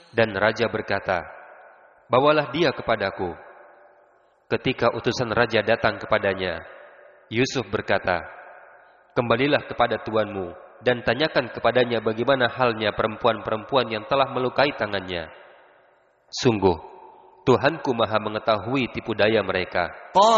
Dan raja berkata, "Bawalah dia kepadaku." Ketika utusan raja datang kepadanya, Yusuf berkata, "Kembalilah kepada tuanmu dan tanyakan kepadanya bagaimana halnya perempuan-perempuan yang telah melukai tangannya. Sungguh, Tuhanku maha mengetahui tipu daya mereka."